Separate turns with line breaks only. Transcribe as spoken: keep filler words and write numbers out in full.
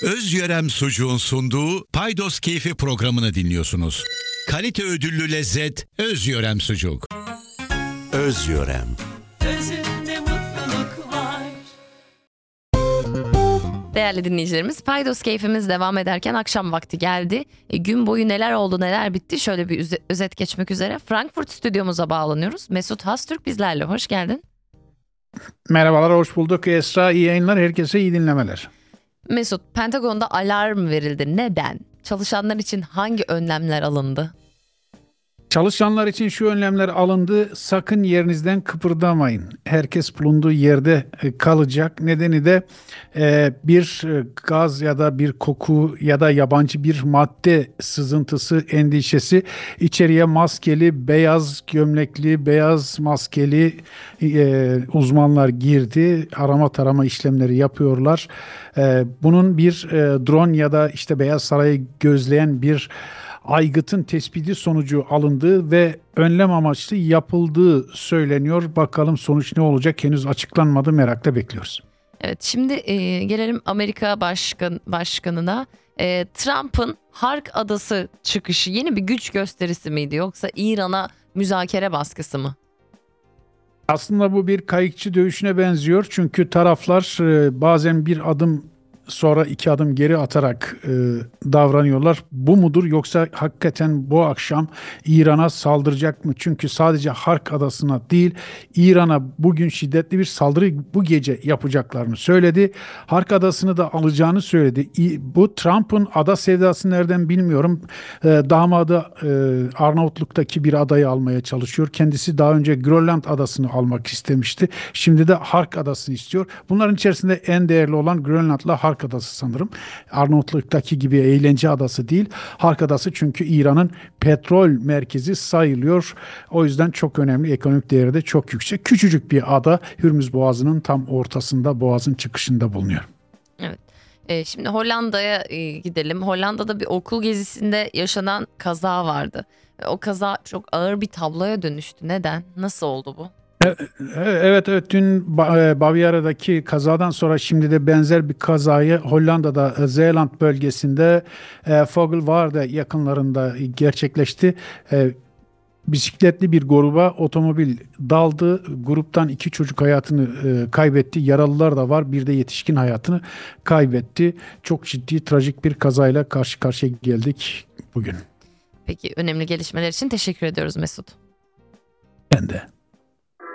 Özyörem Sucuğun sunduğu Paydos Keyfi programını dinliyorsunuz. Kalite ödüllü lezzet Özyörem Sucuk.
Özyörem.
Özünde mutluluk var.
Değerli dinleyicilerimiz, Paydos Keyfimiz devam ederken akşam vakti geldi. E, gün boyu neler oldu neler bitti şöyle bir üze- özet geçmek üzere Frankfurt stüdyomuza bağlanıyoruz. Mesut Hastürk bizlerle, hoş geldin.
Merhabalar, hoş bulduk Esra. İyi yayınlar, herkese iyi dinlemeler.
Mesut, Pentagon'da alarm verildi. Neden? Çalışanlar için hangi önlemler alındı?
Çalışanlar için şu önlemler alındı. Sakın yerinizden kıpırdamayın. Herkes bulunduğu yerde e, kalacak. Nedeni de e, bir e, gaz ya da bir koku ya da yabancı bir madde sızıntısı endişesi. İçeriye maskeli, beyaz gömlekli, beyaz maskeli e, uzmanlar girdi. Arama tarama işlemleri yapıyorlar. E, bunun bir e, drone ya da işte Beyaz Saray'ı gözleyen bir aygıtın tespiti sonucu alındığı ve önlem amaçlı yapıldığı söyleniyor. Bakalım sonuç ne olacak, henüz açıklanmadı, merakla bekliyoruz.
Evet, şimdi e, gelelim Amerika Başkan, Başkanı'na. E, Trump'ın Hark Adası çıkışı yeni bir güç gösterisi miydi, yoksa İran'a müzakere baskısı mı?
Aslında bu bir kayıkçı dövüşüne benziyor. Çünkü taraflar e, bazen bir adım sonra iki adım geri atarak e, davranıyorlar. Bu mudur, yoksa hakikaten bu akşam İran'a saldıracak mı? Çünkü sadece Hark Adası'na değil, İran'a bugün şiddetli bir saldırı bu gece yapacaklarını söyledi. Hark Adası'nı da alacağını söyledi. İ- Bu Trump'ın ada sevdası nereden bilmiyorum. E, damadı e, Arnavutluk'taki bir adayı almaya çalışıyor. Kendisi daha önce Grönland Adası'nı almak istemişti. Şimdi de Hark Adası'nı istiyor. Bunların içerisinde en değerli olan Grönland'la Hark Adası sanırım. Arnavutluk'taki gibi eğlence adası değil. Hark Adası çünkü İran'ın petrol merkezi sayılıyor. O yüzden çok önemli. Ekonomik değeri de çok yüksek. Küçücük bir ada, Hürmüz Boğazı'nın tam ortasında, boğazın çıkışında bulunuyor.
Evet. E, şimdi Hollanda'ya e, gidelim. Hollanda'da bir okul gezisinde yaşanan kaza vardı. Ve o kaza çok ağır bir tabloya dönüştü. Neden? Nasıl oldu bu?
Evet evet, dün Ba- e, Bavyera'daki kazadan sonra şimdi de benzer bir kazayı Hollanda'da, e, Zeeland bölgesinde e, Vogelwaarde yakınlarında gerçekleşti. E, Bisikletli bir gruba otomobil daldı. Gruptan iki çocuk hayatını e, kaybetti. Yaralılar da var. Bir de yetişkin hayatını kaybetti. Çok ciddi, trajik bir kazayla karşı karşıya geldik bugün.
Peki, önemli gelişmeler için teşekkür ediyoruz Mesut.
Ben de.